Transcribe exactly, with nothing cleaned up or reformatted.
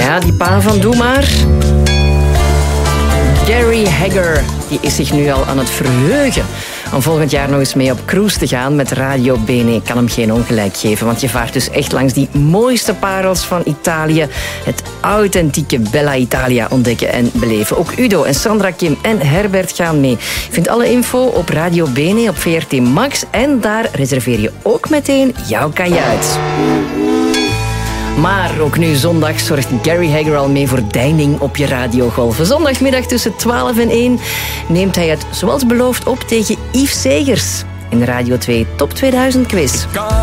Ja, die pa van Doe Maar. Gary Hegger, die is zich nu al aan het verheugen om volgend jaar nog eens mee op cruise te gaan met Radio Bene. Ik kan hem geen ongelijk geven, want je vaart dus echt langs die mooiste parels van Italië. Het authentieke Bella Italia ontdekken en beleven. Ook Udo en Sandra, Kim en Herbert gaan mee. Je vindt alle info op Radio Bene op V R T Max en daar reserveer je ook meteen jouw kajuit. Maar ook nu zondag zorgt Gary Hegger al mee voor deining op je radiogolven. Zondagmiddag tussen twaalf en één neemt hij het zoals beloofd op tegen Yves Segers in de Radio twee Top tweeduizend Quiz.